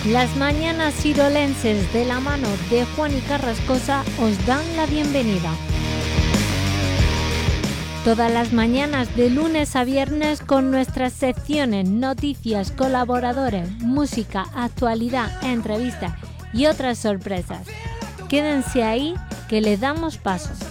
Las mañanas sirolenses de la mano de Juan y Carrascosa os dan la bienvenida. Todas las mañanas de lunes a viernes con nuestras secciones, noticias, colaboradores, música, actualidad, entrevistas y otras sorpresas. Quédense ahí que le damos paso.